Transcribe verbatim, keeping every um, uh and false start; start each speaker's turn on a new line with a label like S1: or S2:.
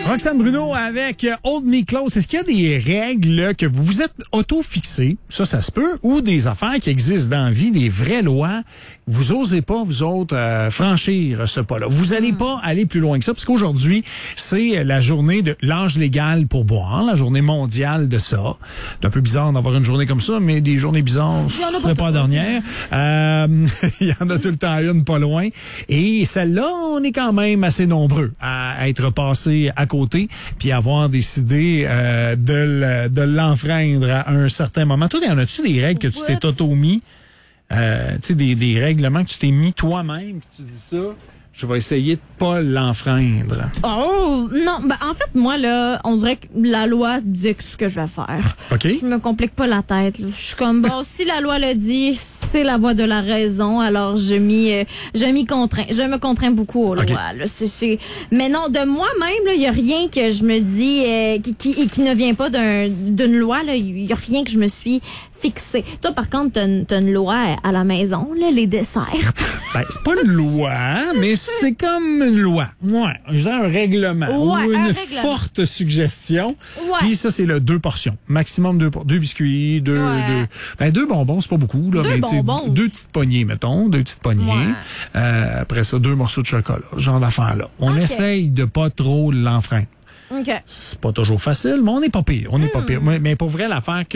S1: Roxane Bruno avec Hold Me Close. Est-ce qu'il y a des règles que vous vous êtes auto-fixées, ça, ça se peut, ou des affaires qui existent dans la vie, des vraies lois, vous osez pas, vous autres, euh, franchir ce pas-là. Vous allez pas aller plus loin que ça, parce qu'aujourd'hui, c'est la journée de l'âge légal pour boire, la journée mondiale de ça. C'est un peu bizarre d'avoir une journée comme ça, mais des journées bizarres, ce serait pas la dernière. Euh, il y en a tout le temps une pas loin. Et celle-là, on est quand même assez nombreux à être passés à côté, puis avoir décidé euh, de, le, de l'enfreindre à un certain moment. Toi, y en a-tu des règles que tu t'es auto-mis? Euh, tu sais, des, des règlements que tu t'es mis toi-même, que tu dis ça, je vais essayer de pas l'enfreindre.
S2: Oh, non, ben en fait, moi, là, on dirait que la loi dit ce que je vais faire.
S1: OK.
S2: Je me complique pas la tête, là. Je suis comme, bon, si la loi le dit, c'est la voie de la raison, alors je m'y, euh, je m'y contrains. Je me contrains beaucoup aux
S1: OK.
S2: lois, là. C'est, c'est... Mais non, de moi-même, là, il y a rien que je me dis, euh, qui, qui, qui ne vient pas d'un, d'une loi, là. Il y a rien que je me suis fixé. Toi, par contre, t'as une, t'as une loi à la maison, là, les desserts.
S1: Ben, c'est pas une loi, mais c'est comme une loi. Ouais, j'ai un règlement
S2: Ouais,
S1: ou
S2: un
S1: une
S2: règlement.
S1: forte suggestion.
S2: Ouais.
S1: Puis ça, c'est le deux portions. Maximum deux, deux biscuits, deux,
S2: Ouais.
S1: deux, ben, deux bonbons, c'est pas beaucoup, là.
S2: Deux
S1: mais, tu sais,
S2: bonbons.
S1: deux petites poignées, mettons, deux petites poignées.
S2: Ouais.
S1: Euh, après ça, deux morceaux de chocolat, ce genre d'affaires-là. On
S2: OK.
S1: essaye de pas trop l'enfreindre.
S2: OK.
S1: C'est pas toujours facile, mais on n'est pas pire. On n'est pas pire. Mais, mais pour vrai, l'affaire que